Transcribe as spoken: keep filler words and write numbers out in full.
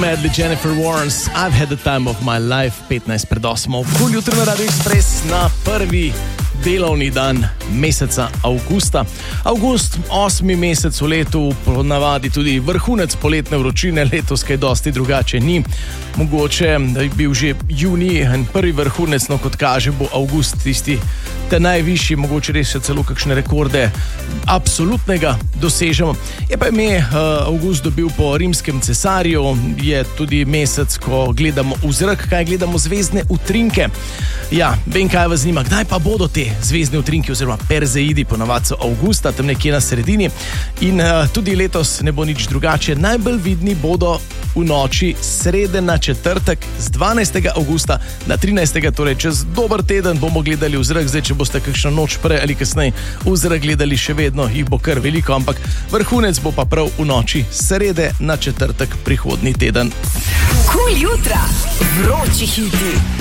Medley Jennifer Warnes, I've had the time of my life, petnajst pred osmo. Kul jutro na Radio Express na prvi delovni dan meseca avgusta. Avgust, osmi mesec v letu, ponavadi tudi vrhunec poletne vročine, letos kaj dosti drugače ni. Mogoče, da je bil že junij in prvi vrhunec, no kot kaže, bo avgust tisti te najvišji, mogoče res še celo kakšne rekorde absolutnega dosežemo. Je pa ime uh, avgust dobil po rimskem cesarju, je tudi mesec, ko gledamo v zrak, kaj gledamo zvezdne utrinke. Ja, vem, kaj vas zanima, kdaj pa bodo te zvezdne utrinke oziroma perzeidi, ponavadi so avgusta, tam nekje na sredini. In uh, tudi letos ne bo nič drugače. Najbolj vidni bodo v noči srede na četrtek z dvanajstega avgusta na trinajstega, torej čez dober teden bomo gledali v zrak. Zdaj, če boste kakšno noč prej ali kasneje v zrak gledali, še vedno jih bo kar veliko, ampak vrhunec bo pa prav v noči srede na četrtek prihodnji teden. Kul jutra, vroči hiti.